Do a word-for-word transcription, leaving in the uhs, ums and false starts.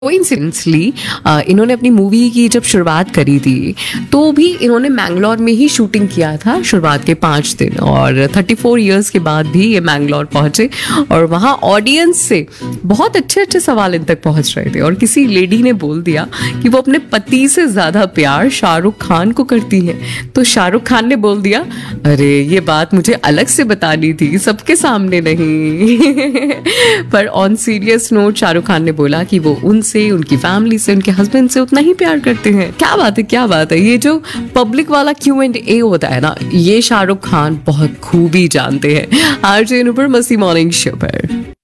Coincidentally इन्होंने अपनी movie की जब शुरुआत करी थी तो भी इन्होंने मैंगलोर में ही शूटिंग किया था शुरुआत के पाँच दिन, और थर्टी फोर ईयर्स के बाद भी ये मैंगलोर पहुंचे और वहाँ ऑडियंस से बहुत अच्छे अच्छे सवाल इन तक पहुंच रहे थे। और किसी लेडी ने बोल दिया कि वो अपने पति से ज़्यादा प्यार शाहरुख खान को करती हैं, तो शाहरुख खान ने बोल दिया, अरे ये बात मुझे अलग से बतानी थी, सबके सामने नहीं। पर on serious note Shahrukh Khan ने बोला कि वो उनसे, उनकी फैमिली से, उनके हस्बैंड से उतना ही प्यार करते हैं। क्या बात है, क्या बात है। ये जो पब्लिक वाला क्यू एंड ए होता है ना, ये शाहरुख खान बहुत खूबी जानते हैं। आरजे नुपुर मस्ती मॉर्निंग शो पर।